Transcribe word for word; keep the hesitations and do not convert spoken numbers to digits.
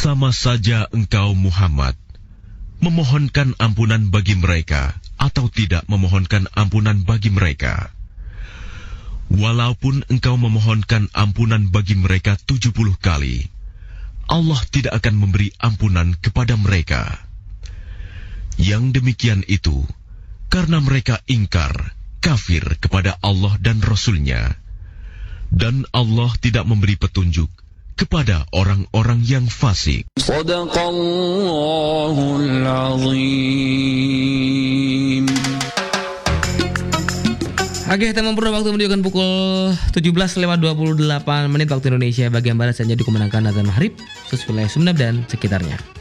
Sama saja engkau Muhammad memohonkan ampunan bagi mereka atau tidak memohonkan ampunan bagi mereka. Walaupun engkau memohonkan ampunan bagi mereka tujuh puluh kali, Allah tidak akan memberi ampunan kepada mereka. Yang demikian itu karena mereka ingkar, kafir kepada Allah dan Rasul-Nya, dan Allah tidak memberi petunjuk kepada orang-orang yang fasik. Shadaqallahul Azim. Oke, teman purna waktu menunjukkan pukul tujuh belas lewat dua puluh delapan menit waktu Indonesia bagian barat saja dikumenangkan azan maghrib sesuai wilayah Sumedang dan sekitarnya.